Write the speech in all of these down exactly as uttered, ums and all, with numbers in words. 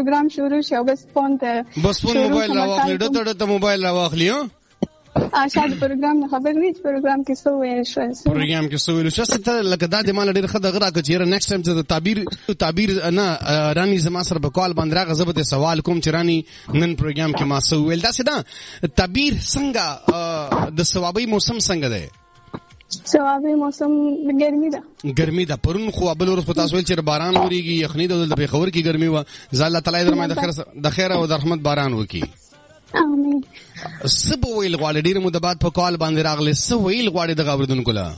پروګرام شروع شو بس فون ته بس فون موبایل راوخلی ډته ډته موبایل راوخلی ها شاید پروګرام خبر نه پروګرام کې څه ویل شو پروګرام کې څه ویل شو ست لکه دا د مال ډیر خدای غره کچې را نیکسټ ټایم چې تعبیر تعبیر نه رانی زما سره په کال باندې راغه زبته سوال کوم چې رانی نن پروګرام کې ما څه ویل دا څه تعبیر څنګه د ثوابي موسم څنګه دی ثوابي موسم ګرمي ده ګرمي ده پرون خو بل ورځ په تاسو چې باران وریږي یخني د پیښور کې ګرمي و ز الله تعالی درمه د خیر د خیر او د رحمت باران وکي امين سبو ویل غواړي ډیر مده بعد په کال باندې راغله سو ویل غواړي د غوړدونکو لا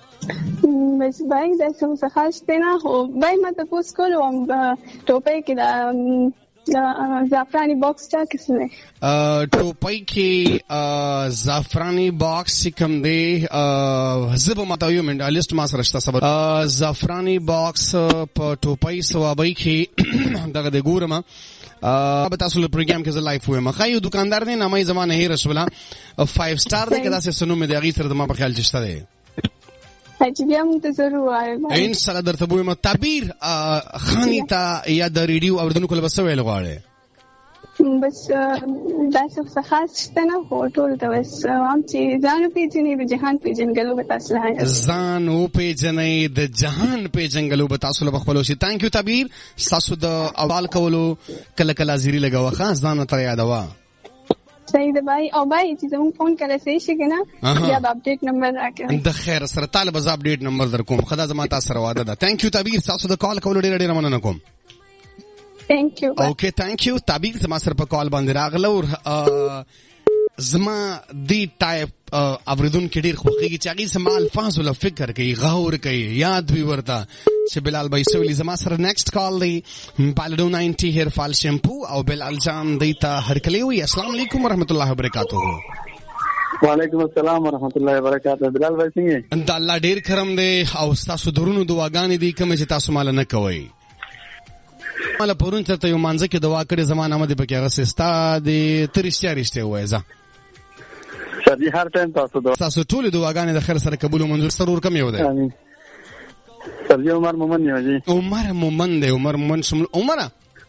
بس بای د څه څه خاصه نه هو بای مته پوس کولم ټوپې کې دا زعفرانی باکس چا کسنه ټوپۍ کې زعفرانی باکس کوم دی زب ماته یو منډه لیست ما سره شته صبر زعفرانی باکس په ټوپۍ ثوابي کې دغه د ګورم ا به تاسو له پروګرام کې ز لایف وې ما خایو دکاندار نه نامې زمانه هي رسوله فایو سٹار دی کدا سه سنو مې د غي سره د ما په خیال چشته دی چې بیا موږ ته ضرور وایو ان شاء الله درته به تعبیر خاني ته یا د ریډیو اوردونکو له بس ویل غواړي بس دا څه خاص شته نه هوټل ته بس هم چې ځان پیژنې د جهان پیژنګلو به تاسو نه ځان او پیژنې د جهان پیژنګلو به تاسو له خپل شي ثانک یو تعبیر تاسو د اول کولو کله کله زیری لګاوه خاص ځان تر یادوا صحیح ده بھائی او بھائی چې زموږ فون کړه صحیح شي کنه بیا د اپډیټ نمبر راکړه د خیر سره طالب ز اپډیټ نمبر در کوم خدا زما تاسو سره واده ده ثانک یو تعبیر تاسو د کال کول ډیر ډیر مننه کوم ثانک یو اوکے ثانک یو تعبیر زما سره په کال باندې راغله او زما دی ټایپ اوریدون کې ډیر خوږی چې هغه سم الفاظ ول فکر کوي غور کوي یاد وی ورته چې بلال بھائی سولی زما سره نیکسٹ کال دی بالډو ناینټي هیر فال شیمپو او بلال جان دیتا هرکلی وی السلام علیکم ورحمت الله وبرکاتہ وعلیکم السلام ورحمت الله وبرکاتہ بلال بھائی څنګه انت الله ډیر کرم دی او تاسو درونو دعاګانې دي کوم چې تاسو مال نه کوي مال پرون ته یو مانځه کې دعا کړې زمانه مده پکې هغه سستا دي ترشتیا رښتیا وایزه سړي هر ټایم تاسو دعا تاسو ټول دعاګانې د خیر سره قبول او منظور سرور کم یو دی امين سړي عمر مومن یو جی عمر مومن دی عمر مومن شمل عمره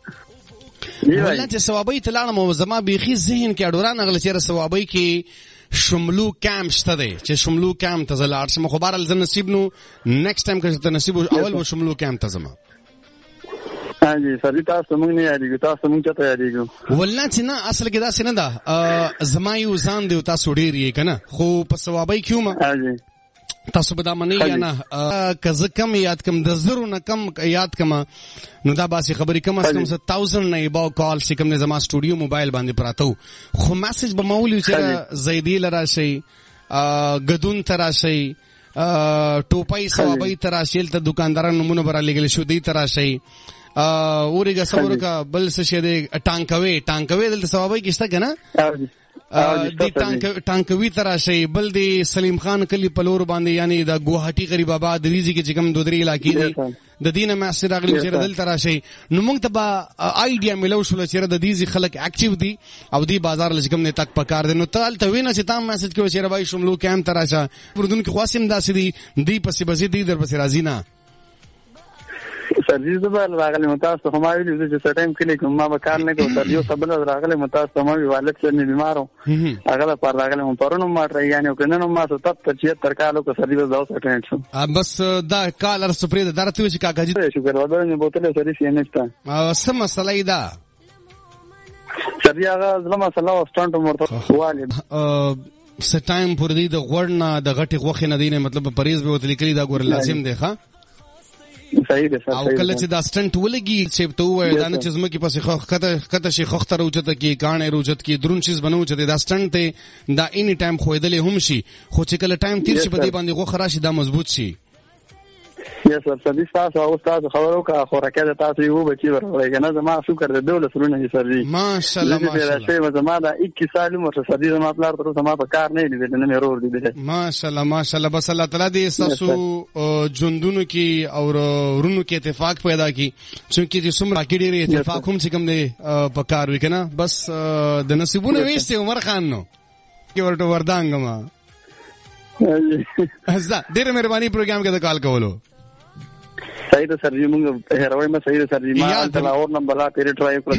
ولله چې ثوابي تلاړم او زما بيخي ذهن کې اډوران غل چې ثوابي کې شملو کام شته دی چې شملو کام ته زلاړ شم خو بهر ال نصیب نو نیکسټ ټایم که ته نصیب اول و شملو کام ته زما ها جی سړي تاسو موږ نه یادېږو تاسو موږ ته یادېږو ولله چې نه اصل کې دا څنګه ده زما یو ځان دی تاسو ډیر یې کنه خو په ثوابي کې ما ها جی تاسو به دا منی یا نه کزه کم یاد کم د زرو نه کم یاد کم نو دا باسي خبرې کم اس کم څه هزار نه باو کال چې کوم زما سټوډیو موبایل باندې پراتو خو میسج به مولوي چې زیدی لرا شي غدون ترا شي ټوپای ثوابي ترا شیل ته دکاندارانو نمونه برا لګل شو دی ترا شي اورګه صبر کا بل څه شه دی ټانکوي ټانکوي دلته ثوابي کیسته کنه دی ټانکوي ترا شي بل دی سلیم خان کلی پلور باندې یعنی د ګوهاټي غریب آباد ریزي کې چکم دودري علاقې دي د دینه معاصر اغلی چې دل ترا شي نو موږ ته با آیډیا ملو شو چې د دې خلک اکټیو دي او دی بازار لږ نه تک پکار دي نو تل ته وینه چې تام میسج کوي چې راوي شملو کام ترا شا وردون کې خاصم داسې دي دی پسې بزي دی در پسې راځي نه سرجی زبر راغلی متاسف هم ویلي چې سټایم کلی کوم ما به کار نه کوم تر یو سبل راغلی متاسف هم وی والد چې بیمارو هغه پر راغلی هم پرونو ما تر یعنی کنه ما ته تر تر کالو کو سرجی زاو سټایم شو بس دا کالر سپری درته چې کاګه شکر ودا نه بوتله سری شي نشته سم مسله دا سرجی هغه زما مسله واستانټ مرته والد سټایم پر دې د غوړنا د غټي غوخه نه دینه مطلب پریز به وتلی کلی دا ګور لازم دی ښا صحیح ده او کله چې دا سټنټ ولګي چې ته وای دا نه چې زما کې پسې خو کته کته شي خو تر اوچته کې کانه روجت کې درون چیز بنو چې دا سټنټ ته دا اني ټایم خویدلې هم شي خو چې کله ټایم تیر شي په دې باندې غو خراشي دا مضبوط شي یا سر سدي تاسو او تاسو خبرو کا خو راکړه تاسو یو بچي ورغلی کنه زما شکر دې دولت سرونه یې سري ماشاءالله ماشاءالله زما دا اکیس سال عمر سدي زما پلار تر زما په کار نه دی نه مې رور دی ماشاءالله ماشاءالله بس الله تعالی دې تاسو ژوندونو کې او ورونو کې اتفاق پیدا کړي چې چې څومره کې ډېر اتفاق هم چې کوم دی په کار وکنه بس د نصیبونه وېسته عمر خان نو کې ورته وردانګ ما زه ډېر مهرباني پروګرام کې د کال کولو صحیح ده سر جی موږ هروي ما صحیح ده سر جی ما تل اور نمبر لا پیری ټرای